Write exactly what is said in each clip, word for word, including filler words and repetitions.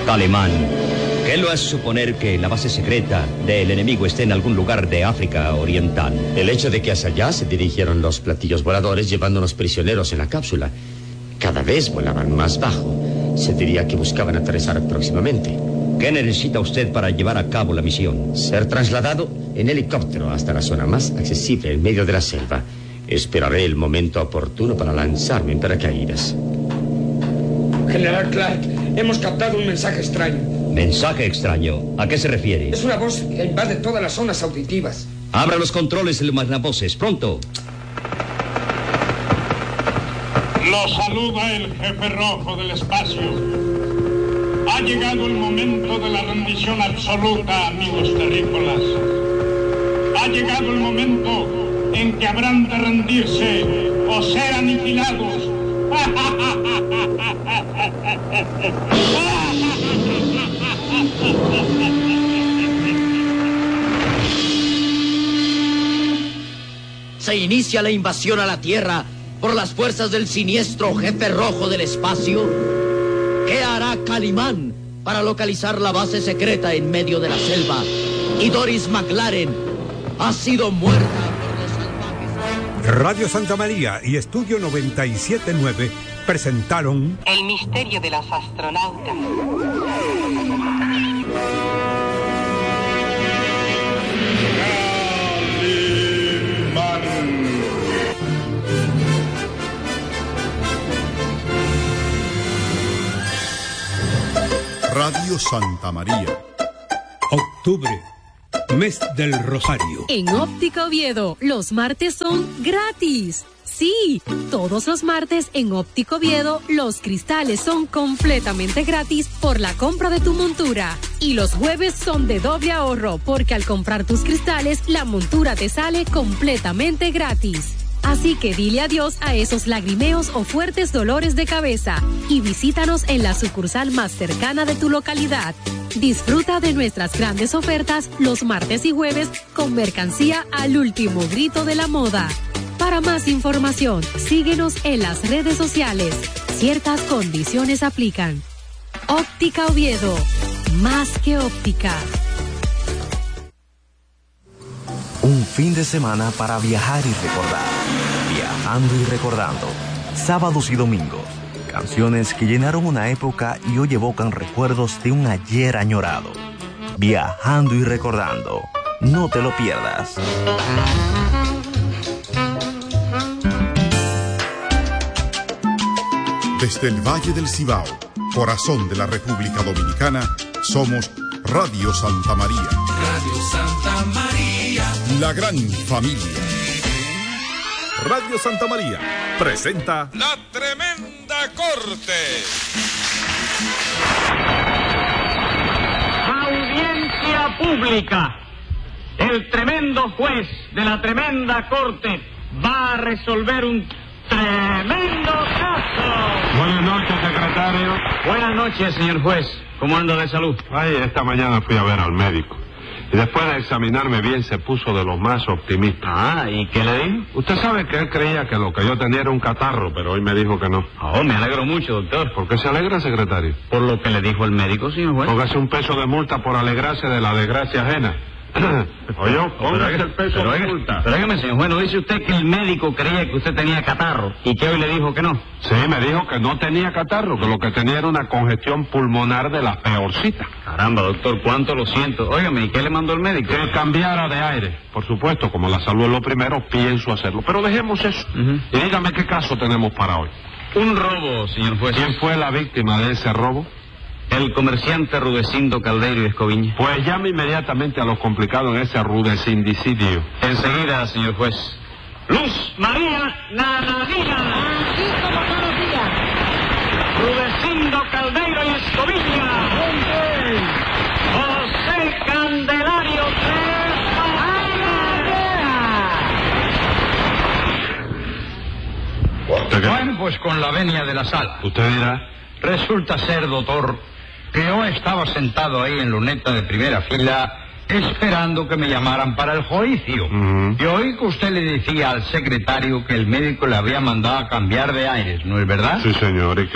Calimán, ¿qué lo hace suponer que la base secreta del enemigo esté en algún lugar de África Oriental? El hecho de que hacia allá se dirigieron los platillos voladores llevándonos prisioneros en la cápsula. Cada vez volaban más bajo. Se diría que buscaban aterrizar próximamente. ¿Qué necesita usted para llevar a cabo la misión? Ser trasladado en helicóptero hasta la zona más accesible en medio de la selva. Esperaré el momento oportuno para lanzarme en paracaídas. General Clark, hemos captado un mensaje extraño. ¿Mensaje extraño? ¿A qué se refiere? Es una voz que invade todas las zonas auditivas. Abra los controles del magnavoces, pronto. Lo saluda el jefe rojo del espacio. Ha llegado el momento de la rendición absoluta, amigos terrícolas. Ha llegado el momento en que habrán de rendirse o ser aniquilados. Se inicia la invasión a la Tierra por las fuerzas del siniestro jefe rojo del espacio. ¿Qué hará Calimán para localizar la base secreta en medio de la selva? Y Doris McLaren ha sido muerta por los salvajes. Radio Santa María y Estudio noventa y siete punto nueve presentaron El misterio de las astronautas. Radio Santa María. Octubre, mes del Rosario. En Óptica Oviedo, los martes son gratis. Sí, todos los martes en Óptica Oviedo, los cristales son completamente gratis por la compra de tu montura. Y los jueves son de doble ahorro, porque al comprar tus cristales, la montura te sale completamente gratis. Así que dile adiós a esos lagrimeos o fuertes dolores de cabeza y visítanos en la sucursal más cercana de tu localidad. Disfruta de nuestras grandes ofertas los martes y jueves con mercancía al último grito de la moda. Para más información, síguenos en las redes sociales. Ciertas condiciones aplican. Óptica Oviedo, más que óptica. Un fin de semana para viajar y recordar. Viajando y recordando. Sábados y domingos. Canciones que llenaron una época y hoy evocan recuerdos de un ayer añorado. Viajando y recordando. No te lo pierdas. Desde el Valle del Cibao, corazón de la República Dominicana, somos Radio Santa María. Radio Santa María. La gran familia. Radio Santa María presenta La Tremenda Corte. Audiencia pública. El tremendo juez de la tremenda corte va a resolver un tremendo caso. Buenas noches, secretario. Buenas noches, señor juez. ¿Cómo anda de salud? Ay, esta mañana fui a ver al médico. Y después de examinarme bien se puso de los más optimistas. Ah, ¿y qué le dijo? Usted sabe que él creía que lo que yo tenía era un catarro, pero hoy me dijo que no. Oh, me alegro mucho, doctor. ¿Por qué se alegra, secretario? Por lo que le dijo el médico, señor juez. Póngase un peso de multa por alegrarse de la desgracia ajena. Oye, póngase el peso pero, de oiga, multa. Pero dígame, señor juez, ¿no dice usted que el médico creía que usted tenía catarro y que hoy le dijo que no? Sí, me dijo que no tenía catarro, que lo que tenía era una congestión pulmonar de la peorcita. Caramba, doctor, cuánto lo siento. Óigame, ¿y qué le mandó el médico? Que cambiara de aire. Por supuesto, como la salud es lo primero, pienso hacerlo. Pero dejemos eso. Uh-huh. Y dígame qué caso tenemos para hoy. Un robo, señor juez. ¿Quién fue la víctima de ese robo? El comerciante Rudecindo Caldeiro y Escoviña. Pues llame inmediatamente a los complicados en ese rudecindicidio. Enseguida, señor juez. Luz María Nananina. Aquí como todos los días. Rudecindo Caldeiro y Escoviña. José Candelario Tres. Bueno, pues con la venia de la sala. Usted dirá. Resulta ser, doctor, que yo estaba sentado ahí en luneta de primera fila esperando que me llamaran para el juicio. Uh-huh. Y oí que usted le decía al secretario que el médico le había mandado a cambiar de aires, ¿no es verdad? Sí, señor, ¿y qué?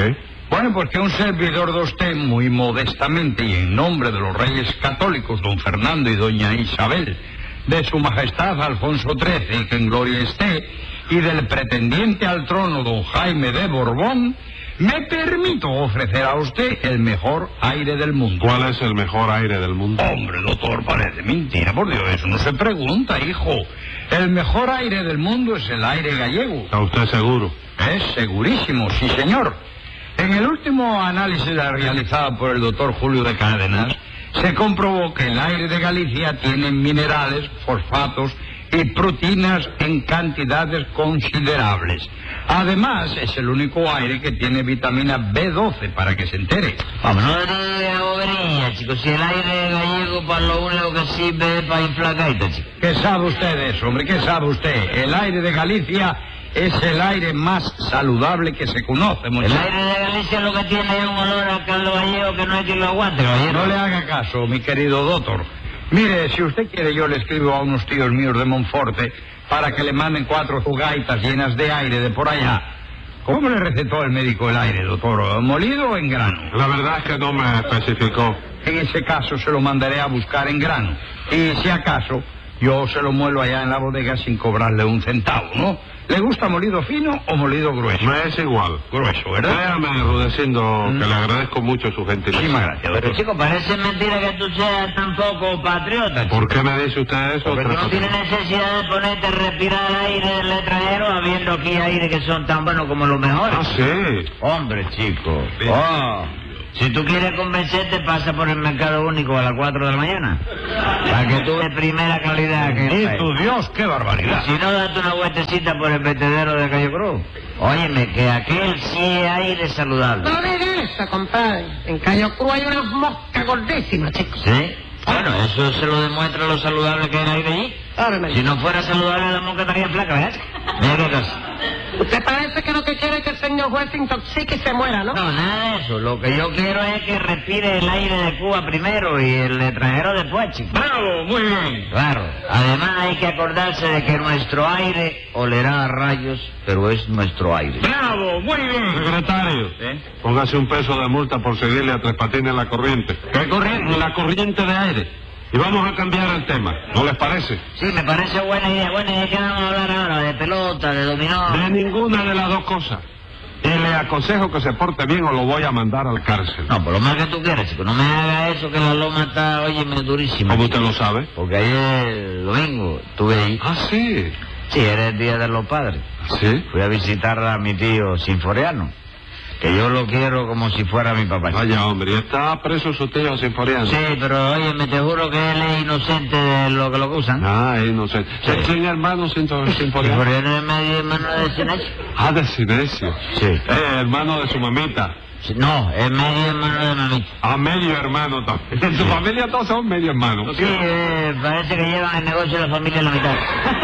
Bueno, pues que un servidor de usted, muy modestamente y en nombre de los reyes católicos, don Fernando y doña Isabel, de su majestad Alfonso trece, que en gloria esté, y del pretendiente al trono, don Jaime de Borbón, me permito ofrecer a usted el mejor aire del mundo. ¿Cuál es el mejor aire del mundo? Hombre, doctor, parece mentira, por Dios, eso no se pregunta, hijo. El mejor aire del mundo es el aire gallego. ¿Está usted seguro? Es segurísimo, sí, señor. En el último análisis realizado por el doctor Julio de Cárdenas, se comprobó que el aire de Galicia tiene minerales, fosfatos y proteínas en cantidades considerables. Además, es el único aire que tiene vitamina B doce, para que se entere. Vamos, no diga bobería, chicos. Si el aire gallego para lo único que sirve es para inflar gaitas, chicos. ¿Qué sabe usted de eso, hombre? ¿Qué sabe usted? El aire de Galicia es el aire más saludable que se conoce, muchacho. El aire de Galicia lo que tiene es un olor a caldo gallego que no hay quien lo aguante, caballero. No le haga caso, mi querido doctor. Mire, si usted quiere, yo le escribo a unos tíos míos de Monforte para que le manden cuatro gaitas llenas de aire de por allá. ¿Cómo le recetó el médico el aire, doctor? ¿Molido o en grano? La verdad es que no me especificó. En ese caso se lo mandaré a buscar en grano. Y si acaso, yo se lo muelo allá en la bodega sin cobrarle un centavo, ¿no? ¿Le gusta molido fino o molido grueso? Me es igual. Grueso, ¿verdad? Créame, Rudecindo, ¿Mm? que le agradezco mucho su gentileza. Muchísimas gracias. Pero, chico, parece mentira que tú seas tan poco patriota, chico. ¿Por qué me dice usted eso? Porque no tiene necesidad de ponerte a respirar aire del extranjero habiendo aquí aire que son tan buenos como los mejores. Ah, sí. Hombre, chico. Oh. Si tú quieres convencerte, pasa por el mercado único a las cuatro de la mañana. Para que tú de primera calidad que... ¡Y tu Dios, qué barbaridad! Si no, date una vueltecita por el vertedero de Cayo Cruz. Óyeme, que aquel sí es aire saludable. No digas eso, compadre. En Cayo Cruz hay unas moscas gordísimas, chicos. ¿Sí? Bueno, eso se lo demuestra lo saludable que es el aire allí. Árame. Si no fuera saludable, la mosca estaría flaca, ¿verdad? Mira qué cosa. Usted parece que lo que quiere es que el señor juez se intoxique y se muera, ¿no? No, nada de eso. Lo que yo quiero es que respire el aire de Cuba primero y el extranjero después, chico. ¡Bravo! Muy bien. Claro. Además hay que acordarse de que nuestro aire olerá a rayos, pero es nuestro aire. ¡Bravo! Muy bien. Secretario, ¿Eh? póngase un peso de multa por seguirle a Tres Patines la corriente. ¿Qué corriente? La corriente de aire. Y vamos a cambiar el tema, ¿no les parece? Sí, me parece buena idea. Bueno, ¿y de qué vamos a hablar ahora? ¿De pelota, de dominó? De ninguna de las dos cosas. Y le aconsejo que se porte bien o lo voy a mandar al cárcel. No, por lo más que tú quieras, chico. No me haga eso, que la loma está, óyeme, durísima. ¿Cómo usted lo sabe? Porque ayer, domingo, estuve ahí. Ah, sí. Sí, era el Día de los Padres. ¿Sí? Fui a visitar a mi tío Sinforiano, que yo lo quiero como si fuera mi papá. Vaya, hombre, ¿y está preso su tío Sinforiano? Sí, pero oye, me te juro que él es inocente de lo que lo acusan. Ah, es inocente. Sí. ¿Quién es hermano Sinforiano? Sinforiano es medio hermano de Sinesio. Ah, de Sinesio. Sí. Eh, hermano de su mamita. Sí, no, es medio hermano de mamita. Ah, medio hermano también. En su Sí. familia todos son medio hermanos. Sí, eh, parece que llevan el negocio de la familia en la mitad.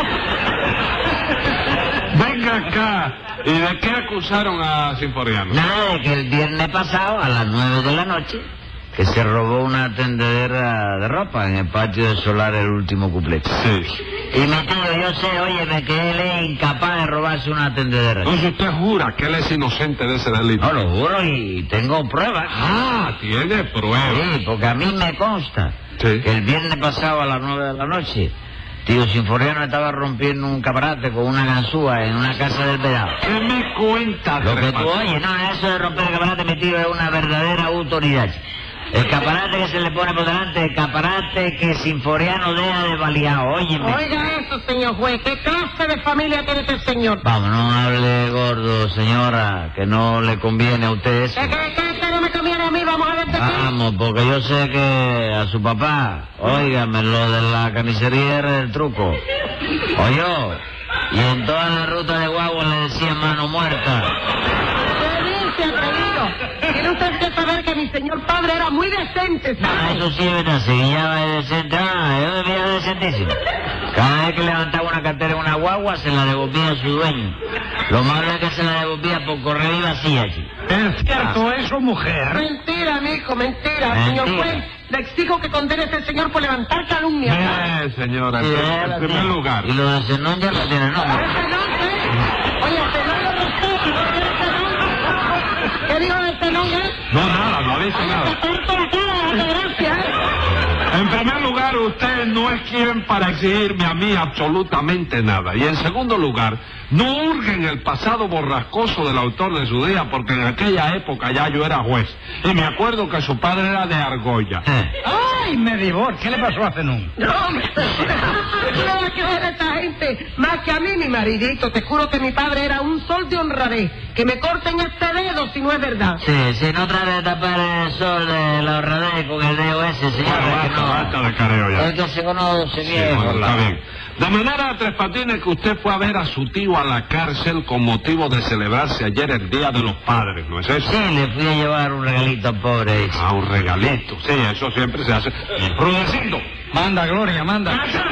Venga acá. ¿Y de qué acusaron a Sinforiano? Nada, de que el viernes pasado, a las nueve de la noche, que se robó una tendedera de ropa en el patio de Solar, el último cuplete. Sí. Y mi tío, yo sé, óyeme, que él es incapaz de robarse una tendedera. Entonces usted jura que él es inocente de ese delito. No, lo juro y tengo pruebas. Ah, tiene pruebas. Sí, porque a mí me consta Sí. que el viernes pasado a las nueve de la noche, tío Sinforiano estaba rompiendo un caparate con una ganzúa en una casa del Vedado. ¿Qué me cuenta? Lo que Tres tú Patines? oyes, no, eso de romper el caparate, mi tío, es una verdadera autoridad. El caparate que se le pone por delante, el caparate que Sinforiano deja de baleado, óyeme. Oiga eso, señor juez. ¿Qué clase de familia tiene este señor? Vamos, no hable gordo, señora, que no le conviene a usted eso. ¿Qué, qué, qué, qué no me conviene a mí? Vamos a ver de qué. Vamos, porque yo sé que a su papá, óigame, lo de la carnicería era el truco. Oyó, y en toda la ruta de guagua le decían mano muerta. ¿Qué dice, atrevido? Tiene usted que saber que mi señor padre era muy decente, Ah, ¿sabe? eso sí es verdad, se guiaba de decente. Ah, yo debía de decentísimo. Cada vez que levantaba una cartera en una guagua, se la devolvía a su dueño. Lo malo es que se la devolvía por correo y vacía, chico. ¿Es cierto eso, mujer? Mentira, mijo, mentira. Mentira. Señor juez, le exijo que condene a este señor por levantar calumnia. Eh, señora, en, Sí, en ya la primer tiene. lugar. Y lo de Zenón ya lo tiene, ¿no? Ese no, ¿eh? Oye, ese no lo respeto, ¿no? Ese no. ¿Qué dijo de Zenón, ¿eh? No, nada, no ha dicho nada. Te corto la cara, date gracias, ¿eh? En primer lugar, usted no es quien para exigirme a mí absolutamente nada. Y en segundo lugar, no hurgue en el pasado borrascoso del autor de su día, porque en aquella época ya yo era juez. Y me acuerdo que su padre era de Argolla. ¡Ay, Medibor! ¿Qué le pasó a Zenón? No, hombre, no va a creer esta gente. Más que a mí, mi maridito. Te juro que mi padre era un sol de honradez. Que me corten este dedo si no es verdad. Sí, si no trate de tapar el sol de la honradez con el dedo ese, señor. Bueno, basta, no. basta de careo ya. Es que se conoce Sí, viejo. bueno, está bien. De manera, Tres Patines, que usted fue a ver a su tío a la cárcel con motivo de celebrarse ayer el Día de los Padres, ¿no es eso? Sí, le fui a llevar un regalito al pobre. Ah, un regalito. Sí, eso siempre se hace. Rudecindo. Manda, Gloria, manda.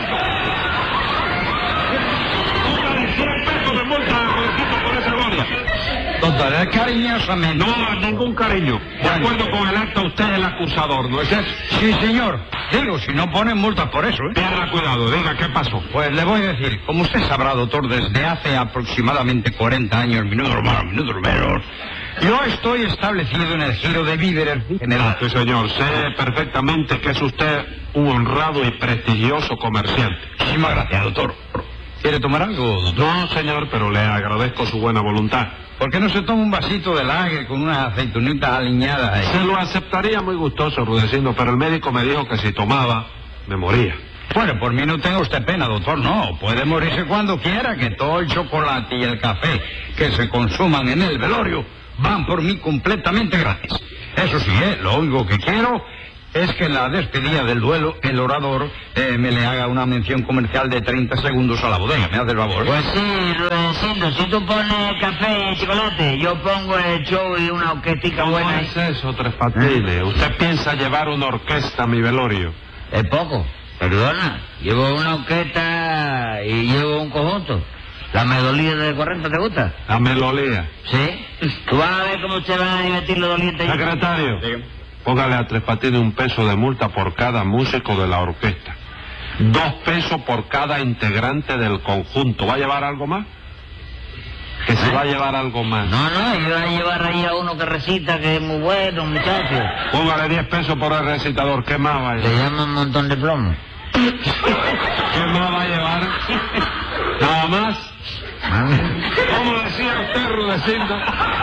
Póngale cien pesos de multa a Rudecindo por esa gloria. Doctor, es cariñosamente. No, ningún cariño. De acuerdo con el acta, usted es el acusador, ¿no es eso? Sí, señor. Digo, si no ponen multas por eso, ¿eh? Tenga cuidado, diga, ¿qué pasó? Pues le voy a decir, como usted sabrá, doctor, desde hace aproximadamente cuarenta años, minutos más, minutos menos, yo estoy establecido en el giro de víveres general. Sí, señor, sé perfectamente que es usted un honrado y prestigioso comerciante. Muchísimas gracias, doctor. ¿Quiere tomar algo, doctor? No, señor, pero le agradezco su buena voluntad. ¿Por qué no se toma un vasito de lager con una aceitunita aliñada ahí? Se lo aceptaría muy gustoso, Rudecindo, pero el médico me dijo que si tomaba, me moría. Bueno, por mí no tenga usted pena, doctor, no. Puede morirse cuando quiera, que todo el chocolate y el café que se consuman en el velorio van por mí completamente gratis. Eso sí, ¿eh? Lo único que quiero es que en la despedida del duelo el orador eh, me le haga una mención comercial de treinta segundos a la bodega. ¿Me hace el favor? Pues sí, Rudecindo, si tú pones café y chocolate, yo pongo el show y una orquestica ¿Cómo buena. es eso, Tres Patines? ¿Usted piensa llevar una orquesta a mi velorio? Es poco, perdona. Llevo una orquesta y llevo un conjunto. ¿La melodía de cuarenta te gusta? La melodía. ¿Sí? Tú vas a ver cómo se van a divertir los dolientes. Secretario, póngale a Tres Patines un peso de multa por cada músico de la orquesta. Dos pesos por cada integrante del conjunto. ¿Va a llevar algo más? Que se va a llevar algo más. No, no, yo voy a llevar ahí a uno que recita, que es muy bueno, muchacho. Póngale diez pesos por el recitador. ¿Qué más va a Le llevar? llama un montón de plomo. ¿Qué más va a llevar? ¿Nada más? ¿Cómo decía usted, Rudecindo?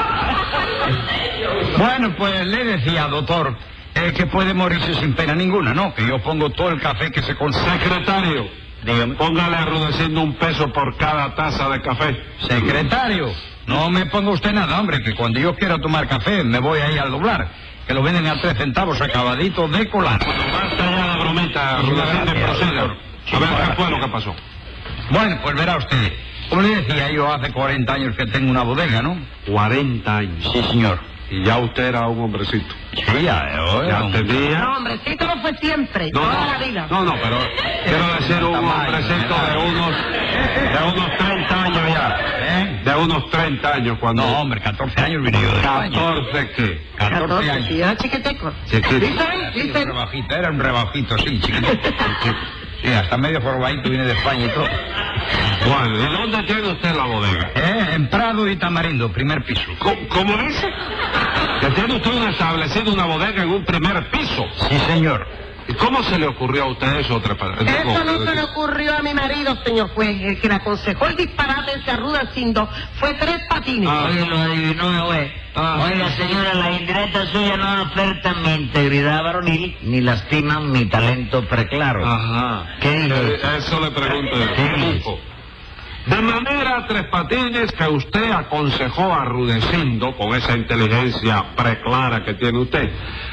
Bueno, pues le decía, doctor, eh, que puede morirse sin pena ninguna, ¿no? Que yo pongo todo el café que se consigue. Secretario, dígame. Póngale a Rudecindo un peso por cada taza de café. Secretario, no me ponga usted nada, hombre, que cuando yo quiera tomar café me voy ahí al doblar, que lo venden a tres centavos acabadito de colar. Basta ya de bromita, Rudecindo, y proceda. A ver, ¿qué fue lo que pasó? Bueno, pues verá usted. Como le decía, yo hace cuarenta años que tengo una bodega, ¿no? cuarenta años. Sí, señor. Y ya usted era un hombrecito. Sí, ya, yo Ya era tenía... No, hombrecito no fue siempre, No, toda no, la vida. no, no, pero quiero decir un hombrecito de unos, de unos treinta años ya. ¿Eh? De unos treinta años cuando... No, hombre, catorce años vine yo de España. ¿catorce qué? catorce años. Sí, era chiquiteco. Chiquito. Dicen, Sí, dicen. un rebajito, era un rebajito, sí, chiquitito. Sí, hasta medio jorobadito viene de España y todo. Bueno, ¿y dónde tiene usted la bodega? Eh, en Prado y Tamarindo, primer piso. ¿Cómo, cómo dice? Que tiene usted un establecido una bodega en un primer piso. Sí, señor. ¿Y cómo se le ocurrió a usted eso, Tres Patines? Eso no se le ocurrió a mi marido, señor juez. El que le aconsejó el disparate en Rudecindo fue Tres Patines. Ah. Oye, lo adivinó, güey. Ah. Oiga, señora, las indirectas suyas no afectan mi integridad varonil ni lastiman mi talento preclaro. Ajá. ¿Qué dice? Eh, Eso le pregunto yo. ¿Qué ¿Qué dice? dijo? De manera, Tres Patines, que usted aconsejó a Rudecindo, con esa inteligencia preclara que tiene usted,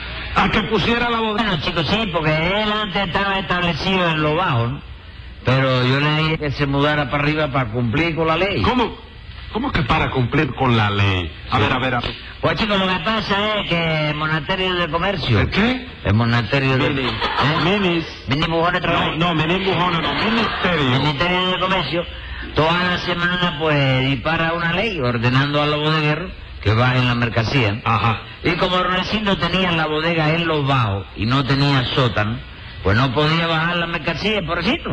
a que pusiera la bodega. Bueno, chicos, sí, porque él antes estaba establecido en lo bajo, ¿no? Pero yo le dije que se mudara para arriba para cumplir con la ley. ¿Cómo? ¿Cómo que para cumplir con la ley? A ver, a ver, a ver. Pues chicos, lo que pasa es que el monasterio de comercio... ¿El qué? El monasterio de... Mini. ¿Eh? Minis. Mini Bujones No, Trabajo. no, Mini Bujones, no, El ministerio. Ministerio de Comercio, toda la semana, pues, dispara una ley ordenando a los bodegueros que bajen la mercancía. Ajá. Y como Rudecindo tenía la bodega en los bajos y no tenía sótano, pues no podía bajar la mercancía, pobrecito.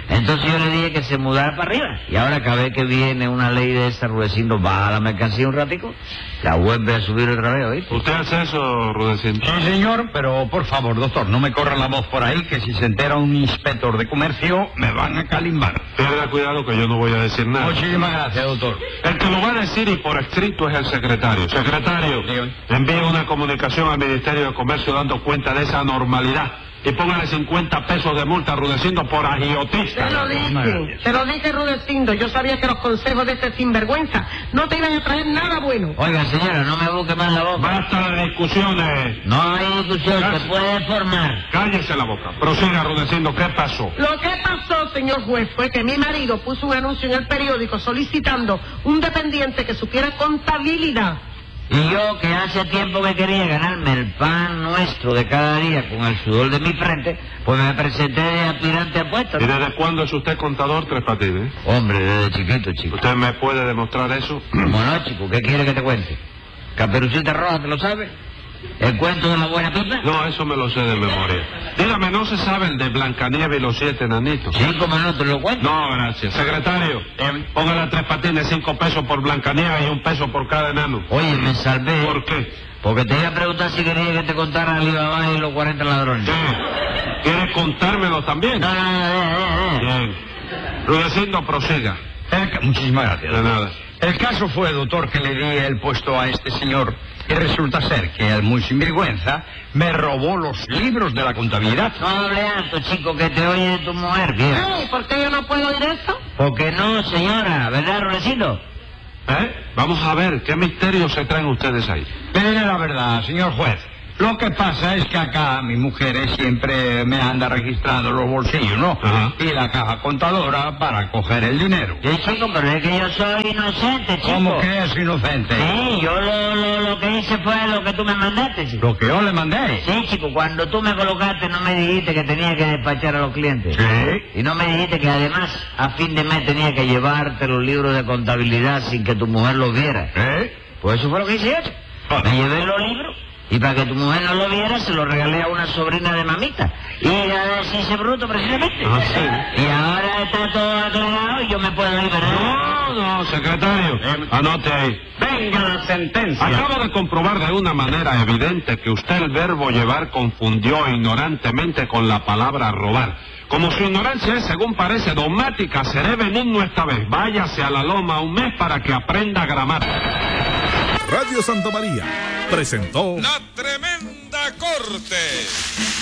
Entonces yo le dije que se mudara para arriba. Y ahora cada vez que viene una ley de esa, Rudecindo baja la mercancía un ratico, la vuelve a subir otra vez, ¿oíste? ¿Usted hace eso, Rudecindo? Sí, señor, pero por favor, doctor, no me corra la voz por ahí, que si se entera un inspector de comercio, me van a calimbar. Tenga cuidado que yo no voy a decir nada. Muchísimas gracias, doctor. El que lo va a decir y por escrito es el secretario. Secretario, envíe una comunicación al Ministerio de Comercio dando cuenta de esa anormalidad. Y póngale cincuenta pesos de multa a Rudecindo por agiotista. Te lo dije, te lo dije, Rudecindo. Yo sabía que los consejos de este sinvergüenza no te iban a traer nada bueno. Oiga, señora, no me busque más la boca. Basta de discusiones. No hay discusión, Cállese. Se puede formar. Cállese la boca. Prosiga, Rudecindo, ¿qué pasó? Lo que pasó, señor juez, fue que mi marido puso un anuncio en el periódico solicitando un dependiente que supiera contabilidad. Y yo, que hace tiempo que quería ganarme el pan nuestro de cada día con el sudor de mi frente, pues me presenté de aspirante a puesto. ¿Y desde cuándo es usted contador, Tres Patines? Hombre, desde chiquito, chico. ¿Usted me puede demostrar eso? Bueno, chico, ¿qué quiere que te cuente? ¿Caperucita Roja, te lo sabe? ¿El cuento de la buena pipa? No, eso me lo sé de memoria. Dígame, ¿no se sabe el de Blancanieves y los siete enanitos? Sí, como no, te lo cuento. No, gracias. Secretario, eh, póngale a Tres Patines cinco pesos por Blancanieves y un peso por cada enano. Oye, me salvé. ¿Por qué? Porque te iba a preguntar si quería que te contara Alibaba y los cuarenta ladrones. Sí. ¿Quieres contármelo también? No, no, no, no, no. Bien. Rudecindo, prosiga. El, muchísimas gracias. De nada. El caso fue, doctor, que le di el puesto a este señor. Y resulta ser que el muy sinvergüenza me robó los libros de la contabilidad. No hable alto, chico, que te oye tu mujer, bien. Ay, ¿por qué yo no puedo oír eso? Porque no, señora, ¿verdad, Rudecindo? ¿Eh? Vamos a ver, ¿qué misterios se traen ustedes ahí? Miren la verdad, señor juez. Lo que pasa es que acá mi mujer siempre me anda registrando los bolsillos, ¿no? Ajá. Y la caja contadora para coger el dinero. Sí, chico, pero es que yo soy inocente, chico. ¿Cómo que es inocente? Sí, yo lo, lo, lo que hice fue lo que tú me mandaste, chico. ¿Lo que yo le mandé? Sí, chico, cuando tú me colocaste no me dijiste que tenía que despachar a los clientes. Sí. Y no me dijiste que además a fin de mes tenía que llevarte los libros de contabilidad sin que tu mujer los viera. ¿Sí? Pues eso fue lo que hice yo, chico. Joder. Me llevé los libros. Y para que tu mujer no lo viera, se lo regalé a una sobrina de mamita. Y a decirse bruto, precisamente. Ah, sí. Y ahora está todo aclarado y yo me puedo ir, ¿verdad? No, no, secretario. Anote ahí. Venga la sentencia. Acabo de comprobar de una manera evidente que usted el verbo llevar confundió ignorantemente con la palabra robar. Como su ignorancia es, según parece, dogmática, seré benigno esta vez. Váyase a la loma un mes para que aprenda gramática. Radio Santa María presentó La Tremenda Corte.